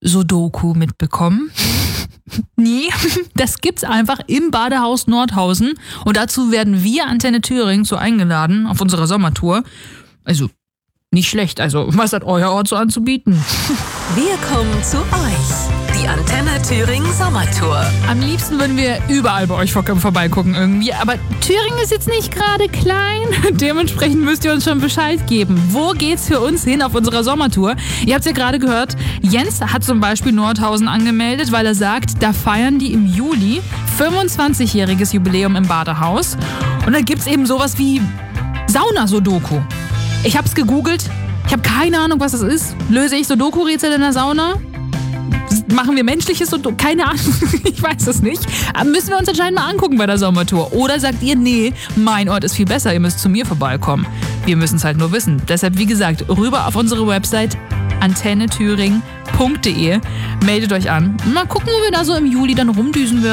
Sudoku mitbekommen? Nee, das gibt's einfach im Badehaus Nordhausen. Und dazu werden wir, Antenne Thüringen, so eingeladen auf unserer Sommertour. Also, nicht schlecht. Also, was hat euer Ort so anzubieten? Wir kommen zu euch. Die Antenne Thüringen Sommertour. Am liebsten würden wir überall bei euch vorbeigucken irgendwie. Aber Thüringen ist jetzt nicht gerade klein. Dementsprechend müsst ihr uns schon Bescheid geben. Wo geht's für uns hin auf unserer Sommertour? Ihr habt es ja gerade gehört. Jens hat zum Beispiel Nordhausen angemeldet, weil er sagt, da feiern die im Juli 25-jähriges Jubiläum im Badehaus. Und da gibt's eben sowas wie Sauna-Sudoku. Ich hab's gegoogelt. Ich habe keine Ahnung, was das ist. Löse ich Sudoku-Rätsel in der Sauna? Machen wir menschliches Sudoku? Keine Ahnung. Ich weiß es nicht. Aber müssen wir uns anscheinend mal angucken bei der Sommertour. Oder sagt ihr, nee, mein Ort ist viel besser, ihr müsst zu mir vorbeikommen. Wir müssen es halt nur wissen. Deshalb, wie gesagt, rüber auf unsere Website antennethüringen.de. Meldet euch an. Mal gucken, wo wir da so im Juli dann rumdüsen werden.